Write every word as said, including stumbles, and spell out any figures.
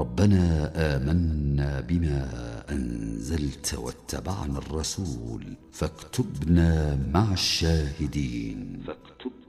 ربنا آمنا بما أنزلت واتبعنا الرسول فاكتبنا مع الشاهدين.